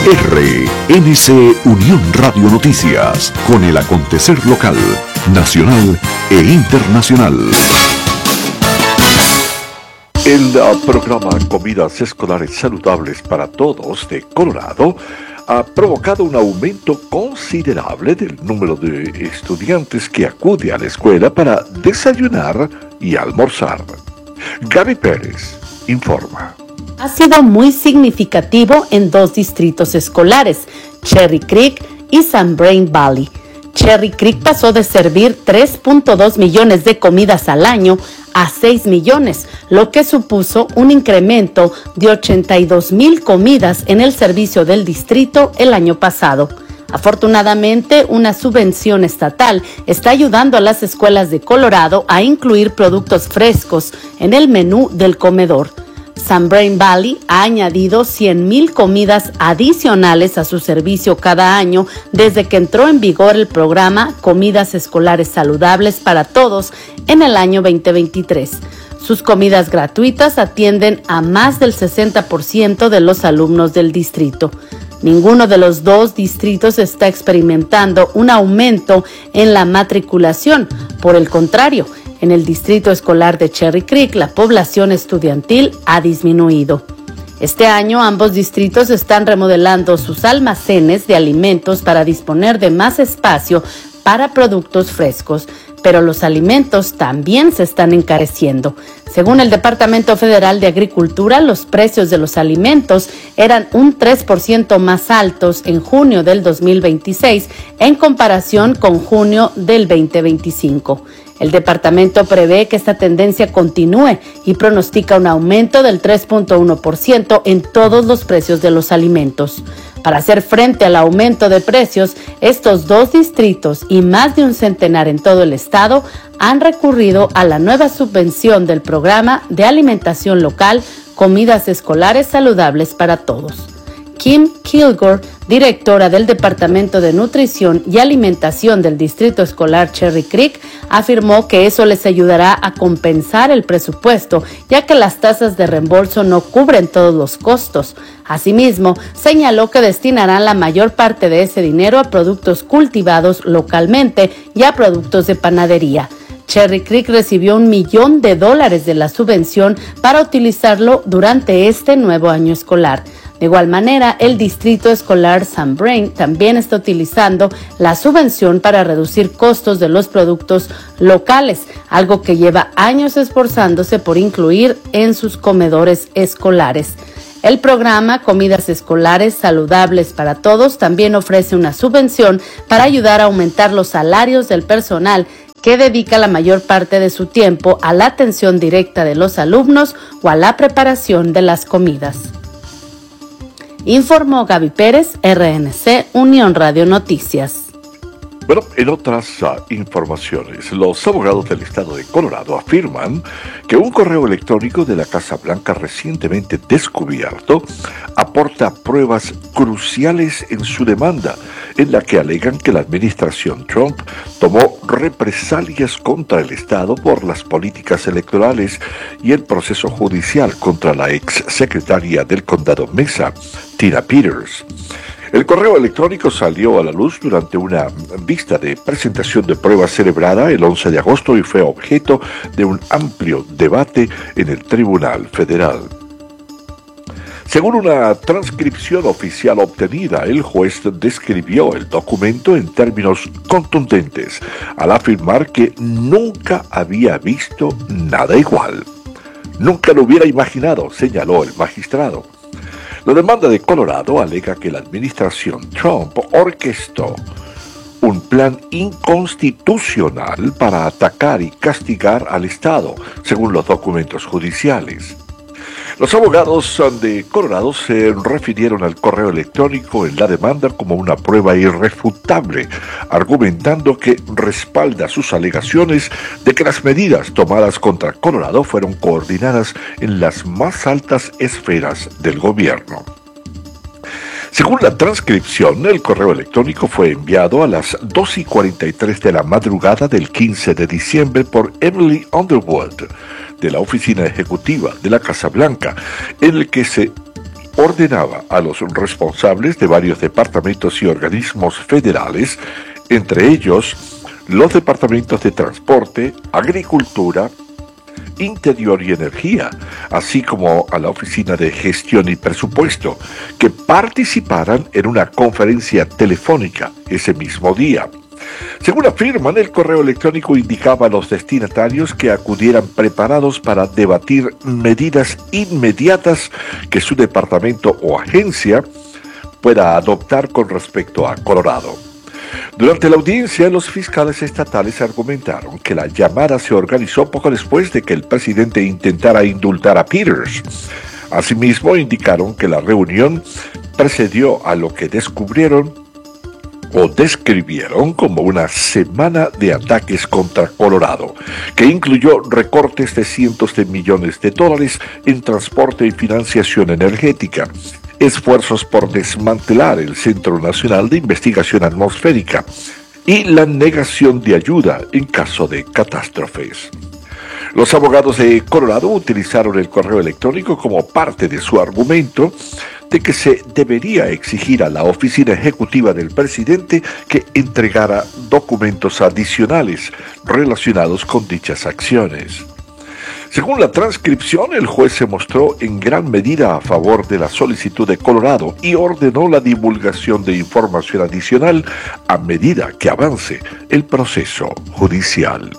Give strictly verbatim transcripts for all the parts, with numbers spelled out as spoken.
R N C Unión Radio Noticias, con el acontecer local, nacional e internacional. El uh, programa Comidas Escolares Saludables para Todos de Colorado ha provocado un aumento considerable del número de estudiantes que acude a la escuela para desayunar y almorzar. Gaby Pérez informa. Ha sido muy significativo en dos distritos escolares, Cherry Creek y San Brian Valley. Cherry Creek pasó de servir tres punto dos millones de comidas al año a seis millones, lo que supuso un incremento de ochenta y dos mil comidas en el servicio del distrito el año pasado. Afortunadamente, una subvención estatal está ayudando a las escuelas de Colorado a incluir productos frescos en el menú del comedor. San Brian Valley ha añadido cien mil comidas adicionales a su servicio cada año desde que entró en vigor el programa Comidas Escolares Saludables para Todos en el año veinte veintitrés. Sus comidas gratuitas atienden a más del sesenta por ciento de los alumnos del distrito. Ninguno de los dos distritos está experimentando un aumento en la matriculación. Por el contrario, en el distrito escolar de Cherry Creek, la población estudiantil ha disminuido. Este año, ambos distritos están remodelando sus almacenes de alimentos para disponer de más espacio para productos frescos, pero los alimentos también se están encareciendo. Según el Departamento Federal de Agricultura, los precios de los alimentos eran un tres por ciento más altos en junio del dos mil veintiséis en comparación con junio del veinte veinticinco. El departamento prevé que esta tendencia continúe y pronostica un aumento del tres punto uno por ciento en todos los precios de los alimentos. Para hacer frente al aumento de precios, estos dos distritos y más de un centenar en todo el estado han recurrido a la nueva subvención del programa de alimentación local Comidas Escolares Saludables para Todos. Kim Kilgore, directora del Departamento de Nutrición y Alimentación del Distrito Escolar Cherry Creek, afirmó que eso les ayudará a compensar el presupuesto, ya que las tasas de reembolso no cubren todos los costos. Asimismo, señaló que destinarán la mayor parte de ese dinero a productos cultivados localmente y a productos de panadería. Cherry Creek recibió un millón de dólares de la subvención para utilizarlo durante este nuevo año escolar. De igual manera, el Distrito Escolar San Brian también está utilizando la subvención para reducir costos de los productos locales, algo que lleva años esforzándose por incluir en sus comedores escolares. El programa Comidas Escolares Saludables para Todos también ofrece una subvención para ayudar a aumentar los salarios del personal que dedica la mayor parte de su tiempo a la atención directa de los alumnos o a la preparación de las comidas. Informó Gaby Pérez, R N C Unión Radio Noticias. Bueno, en otras uh, informaciones, los abogados del estado de Colorado afirman que un correo electrónico de la Casa Blanca recientemente descubierto aporta pruebas cruciales en su demanda, en la que alegan que la administración Trump tomó represalias contra el estado por las políticas electorales y el proceso judicial contra la ex secretaria del condado Mesa, Tina Peters. El correo electrónico salió a la luz durante una vista de presentación de pruebas celebrada el once de agosto y fue objeto de un amplio debate en el Tribunal Federal. Según una transcripción oficial obtenida, el juez describió el documento en términos contundentes, al afirmar que nunca había visto nada igual. Nunca lo hubiera imaginado, señaló el magistrado. La demanda de Colorado alega que la administración Trump orquestó un plan inconstitucional para atacar y castigar al Estado, según los documentos judiciales. Los abogados de Colorado se refirieron al correo electrónico en la demanda como una prueba irrefutable, argumentando que respalda sus alegaciones de que las medidas tomadas contra Colorado fueron coordinadas en las más altas esferas del gobierno. Según la transcripción, el correo electrónico fue enviado a las dos y cuarenta y tres de la madrugada del quince de diciembre por Emily Underwood, de la oficina ejecutiva de la Casa Blanca, en el que se ordenaba a los responsables de varios departamentos y organismos federales, entre ellos los departamentos de Transporte, Agricultura, Interior y Energía, así como a la Oficina de Gestión y Presupuesto, que participaran en una conferencia telefónica ese mismo día. Según afirman, el correo electrónico indicaba a los destinatarios que acudieran preparados para debatir medidas inmediatas que su departamento o agencia pueda adoptar con respecto a Colorado. Durante la audiencia, los fiscales estatales argumentaron que la llamada se organizó poco después de que el presidente intentara indultar a Peters. Asimismo, indicaron que la reunión precedió a lo que descubrieron o describieron como una semana de ataques contra Colorado, que incluyó recortes de cientos de millones de dólares en transporte y financiación energética, esfuerzos por desmantelar el Centro Nacional de Investigación Atmosférica y la negación de ayuda en caso de catástrofes. Los abogados de Colorado utilizaron el correo electrónico como parte de su argumento de que se debería exigir a la oficina ejecutiva del presidente que entregara documentos adicionales relacionados con dichas acciones. Según la transcripción, el juez se mostró en gran medida a favor de la solicitud de Colorado y ordenó la divulgación de información adicional a medida que avance el proceso judicial.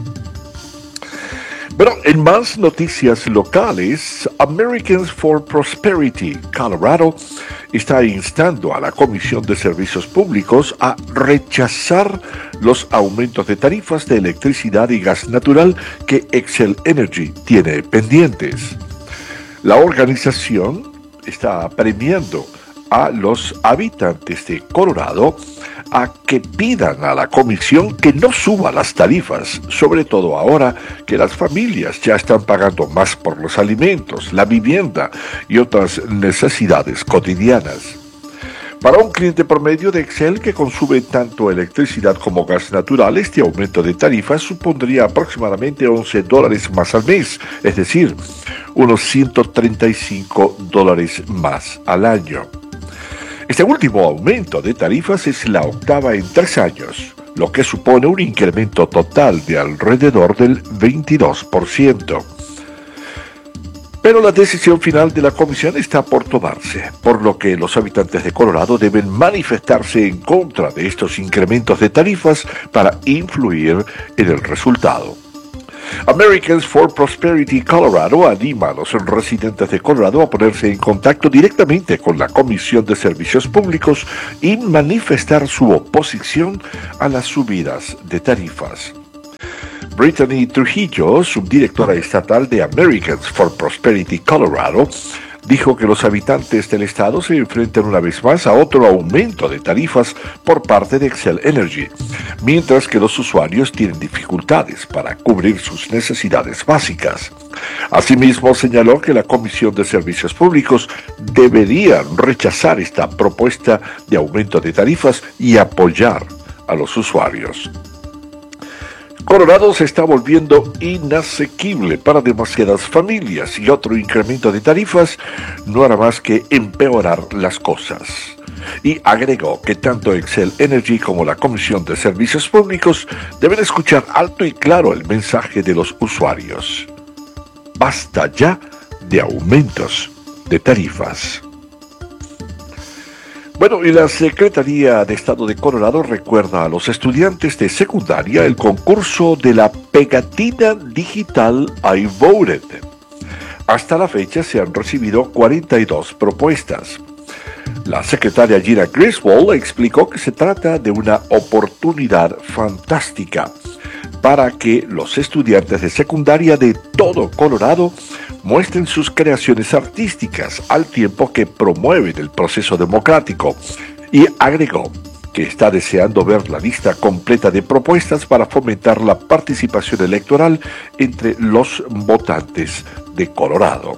Bueno, en más noticias locales, Americans for Prosperity Colorado está instando a la Comisión de Servicios Públicos a rechazar los aumentos de tarifas de electricidad y gas natural que Xcel Energy tiene pendientes. La organización está premiando a los habitantes de Colorado a que pidan a la comisión que no suba las tarifas, sobre todo ahora que las familias ya están pagando más por los alimentos, la vivienda y otras necesidades cotidianas. Para un cliente promedio de Xcel que consume tanto electricidad como gas natural, este aumento de tarifas supondría aproximadamente once dólares más al mes, es decir, unos ciento treinta y cinco dólares más al año. Este último aumento de tarifas es la octava en tres años, lo que supone un incremento total de alrededor del veintidós por ciento. Pero la decisión final de la comisión está por tomarse, por lo que los habitantes de Colorado deben manifestarse en contra de estos incrementos de tarifas para influir en el resultado. Americans for Prosperity Colorado anima a los residentes de Colorado a ponerse en contacto directamente con la Comisión de Servicios Públicos y manifestar su oposición a las subidas de tarifas. Brittany Trujillo, subdirectora estatal de Americans for Prosperity Colorado, dijo que los habitantes del estado se enfrentan una vez más a otro aumento de tarifas por parte de Xcel Energy, mientras que los usuarios tienen dificultades para cubrir sus necesidades básicas. Asimismo, señaló que la Comisión de Servicios Públicos debería rechazar esta propuesta de aumento de tarifas y apoyar a los usuarios. Colorado se está volviendo inasequible para demasiadas familias y otro incremento de tarifas no hará más que empeorar las cosas. Y agregó que tanto Xcel Energy como la Comisión de Servicios Públicos deben escuchar alto y claro el mensaje de los usuarios. Basta ya de aumentos de tarifas. Bueno, y la Secretaría de Estado de Colorado recuerda a los estudiantes de secundaria el concurso de la pegatina digital I Voted. Hasta la fecha se han recibido cuarenta y dos propuestas. La secretaria Gina Griswold explicó que se trata de una oportunidad fantástica para que los estudiantes de secundaria de todo Colorado muestren sus creaciones artísticas al tiempo que promueven el proceso democrático, y agregó que está deseando ver la lista completa de propuestas para fomentar la participación electoral entre los votantes de Colorado.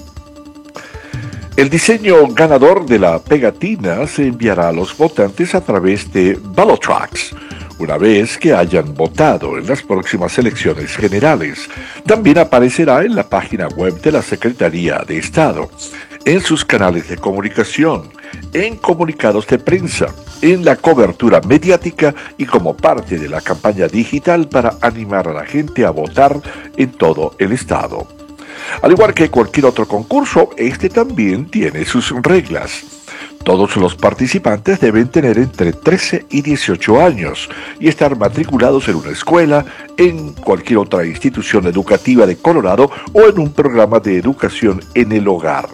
El diseño ganador de la pegatina se enviará a los votantes a través de Ballotrax, una vez que hayan votado en las próximas elecciones generales. También aparecerá en la página web de la Secretaría de Estado. en sus canales de comunicación, en comunicados de prensa, en la cobertura mediática y como parte de la campaña digital para animar a la gente a votar en todo el estado. Al igual que cualquier otro concurso, este también tiene sus reglas. Todos los participantes deben tener entre trece y dieciocho años y estar matriculados en una escuela, en cualquier otra institución educativa de Colorado o en un programa de educación en el hogar.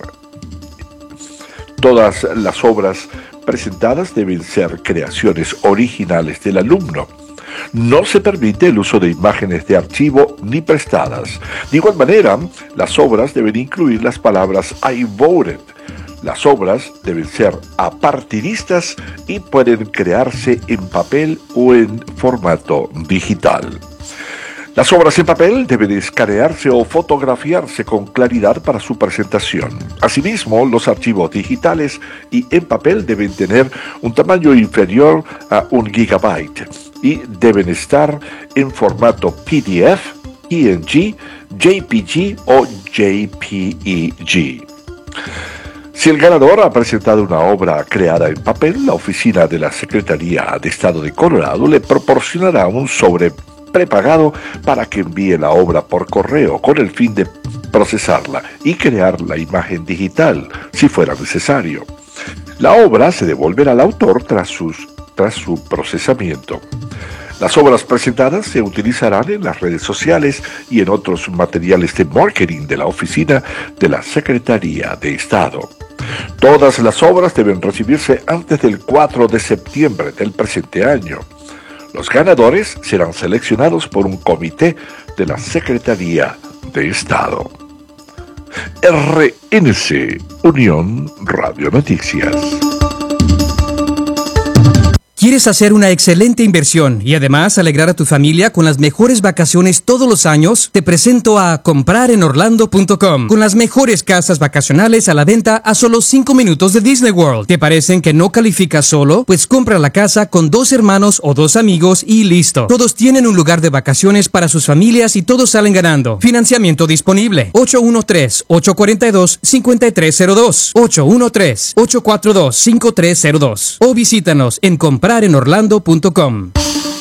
Todas las obras presentadas deben ser creaciones originales del alumno. No se permite el uso de imágenes de archivo ni prestadas. De igual manera, las obras deben incluir las palabras I voted. Las obras deben ser apartidistas y pueden crearse en papel o en formato digital. Las obras en papel deben escanearse o fotografiarse con claridad para su presentación. Asimismo, los archivos digitales y en papel deben tener un tamaño inferior a un gigabyte y deben estar en formato P D F, P N G, J P G o J P E G. Si el ganador ha presentado una obra creada en papel, la oficina de la Secretaría de Estado de Colorado le proporcionará un sobre prepagado para que envíe la obra por correo con el fin de procesarla y crear la imagen digital si fuera necesario. La obra se devolverá al autor tras, sus, tras su procesamiento. Las obras presentadas se utilizarán en las redes sociales y en otros materiales de marketing de la oficina de la Secretaría de Estado. Todas las obras deben recibirse antes del cuatro de septiembre del presente año. Los ganadores serán seleccionados por un comité de la Secretaría de Estado. R N C, Unión Radio Noticias. ¿Quieres hacer una excelente inversión y además alegrar a tu familia con las mejores vacaciones todos los años? Te presento a comprar en orlando punto com, con las mejores casas vacacionales a la venta a solo cinco minutos de Disney World. ¿Te parecen que no calificas solo? Pues compra la casa con dos hermanos o dos amigos y listo. Todos tienen un lugar de vacaciones para sus familias y todos salen ganando. Financiamiento disponible. ocho uno tres, ocho cuatro dos, cinco tres cero dos. ocho uno tres, ocho cuatro dos, cinco tres cero dos. O visítanos en comprar en orlando punto com.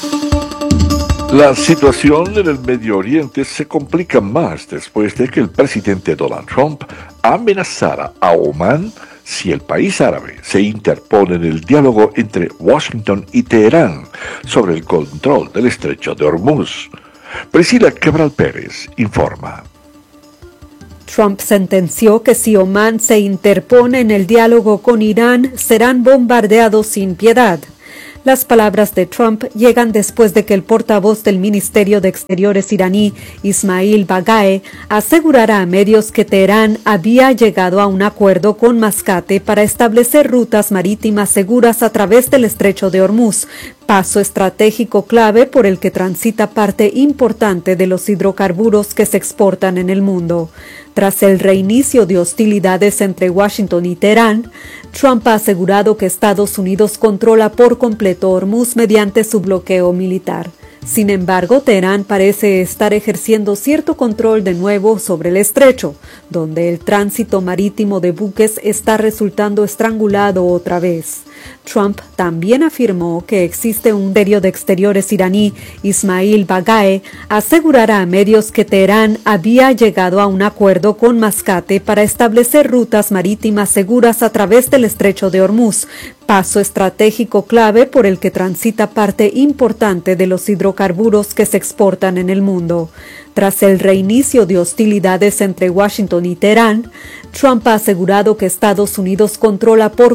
La situación en el Medio Oriente se complica más después de que el presidente Donald Trump amenazara a Omán si el país árabe se interpone en el diálogo entre Washington y Teherán sobre el control del estrecho de Hormuz. Priscila Cabral Pérez informa. Trump sentenció que si Omán se interpone en el diálogo con Irán, serán bombardeados sin piedad. Las palabras de Trump llegan después de que el portavoz del Ministerio de Exteriores iraní, Ismail Bagaei, asegurara a medios que Teherán había llegado a un acuerdo con Mascate para establecer rutas marítimas seguras a través del estrecho de Hormuz, paso estratégico clave por el que transita parte importante de los hidrocarburos que se exportan en el mundo. Tras el reinicio de hostilidades entre Washington y Teherán, Trump ha asegurado que Estados Unidos controla por completo Hormuz mediante su bloqueo militar. Sin embargo, Teherán parece estar ejerciendo cierto control de nuevo sobre el estrecho, donde el tránsito marítimo de buques está resultando estrangulado otra vez. Trump también afirmó que existe un ministerio de Exteriores iraní, Ismail Bagaei, asegurará a medios que Teherán había llegado a un acuerdo con Mascate para establecer rutas marítimas seguras a través del estrecho de Hormuz, paso estratégico clave por el que transita parte importante de los hidrocarburos que se exportan en el mundo. Tras el reinicio de hostilidades entre Washington y Teherán, Trump ha asegurado que Estados Unidos controla por